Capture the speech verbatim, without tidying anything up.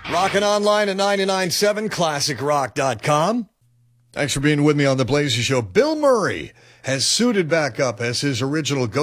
Rockin' online at nine nine seven classic rock dot com. Thanks for being with me on the Blazer Show. Bill Murray has suited back up as his original